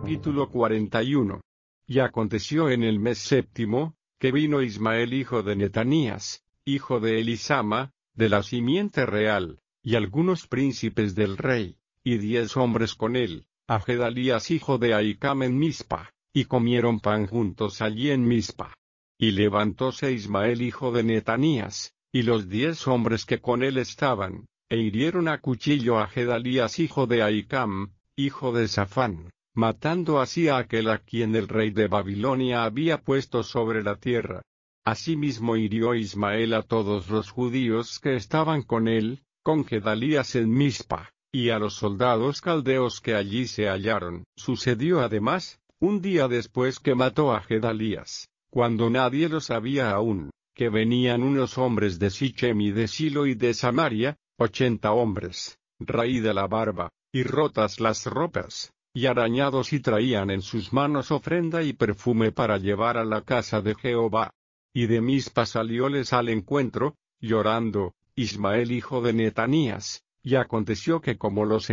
Capítulo 41. Y aconteció en el mes séptimo, que vino Ismael hijo de Netanías, hijo de Elisama, de la simiente real, y algunos príncipes del rey, y 10 hombres con él, a Gedalías hijo de Ahicam en Mizpa, y comieron pan juntos allí en Mizpa. Y levantóse Ismael hijo de Netanías, y los 10 hombres que con él estaban, e hirieron a cuchillo a Gedalías hijo de Ahicam, hijo de Safán, matando así a aquel a quien el rey de Babilonia había puesto sobre la tierra. Asimismo hirió Ismael a todos los judíos que estaban con él, con Gedalías en Mizpa, y a los soldados caldeos que allí se hallaron. Sucedió además, un día después que mató a Gedalías, cuando nadie lo sabía aún, que venían unos hombres de Sichem y de Silo y de Samaria, 80 hombres, raída la barba, y rotas las ropas, y arañados, y traían en sus manos ofrenda y perfume para llevar a la casa de Jehová. Y de Mizpa salióles al encuentro, llorando, Ismael hijo de Netanías, y aconteció que como los